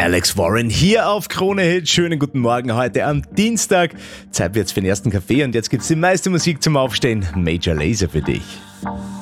Alex Warren hier auf Krone Hit. Schönen guten Morgen heute am Dienstag. Zeit wird's für den ersten Kaffee und jetzt gibt's die meiste Musik zum Aufstehen. Major Lazer für dich.